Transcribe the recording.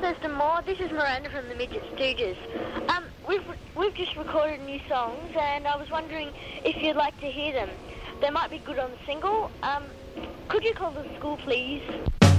Thurston Moore. This is Miranda from the Midget Stooges. We've just recorded new songs, and I was wondering if you'd like to hear them. They might be good on the single. Could you call the school, please?